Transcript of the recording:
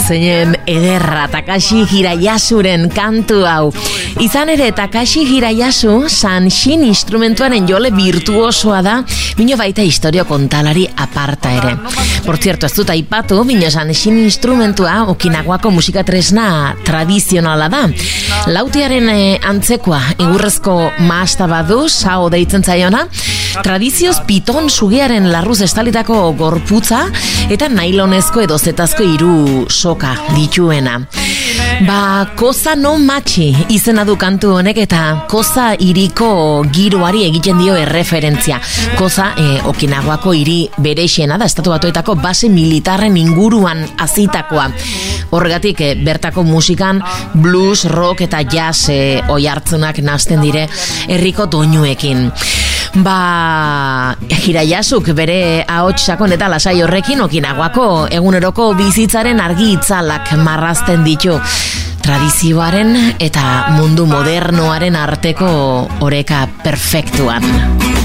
Zeinen ederra Takashi Hirayasuren kantu hau. Izan ere, Takashi Hirayasu Sanshin instrumentuaren jole virtuosoa da, bino baita historio kontalari aparta ere. Por cierto, ez dut aipatu, bino Sanshin instrumentua Okinaguako musika tresna tradizionala da. Lautiaren antzekoa, egurrezko mahasta badu, sao deitzen zaiona, tradizioz piton sugearen larruz estalitako gorputza eta nailonezko edo zetazko hiru soka dituena. Koza no machi izena du kantu honek eta Koza hiriko giroari egiten dio erreferentzia. Koza Okinaguako hiri berexena da, Estatu Batuetako base militarren inguruan hazitakoa. Horregatik bertako musikan blues, rock eta jazz oihartzunak nahasten dire herriko doinuekin. Hirayasuk bere ahots sakon eta lasai horrekin Okinaguako eguneroko bizitzaren argi itzalak marrazten ditu. Tradizioaren eta mundu modernoaren arteko oreka perfektuan.